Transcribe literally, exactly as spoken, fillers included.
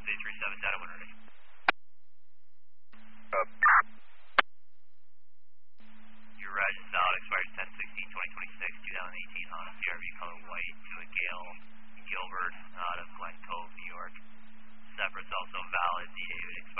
eight three seven, data when ready. Up. Your reg is solid, expires ten sixteen twenty twenty-six, twenty eighteen Honda C R V color white to a Gale Gilbert out of Glen Cove, New York. Separate's also valid, D David expires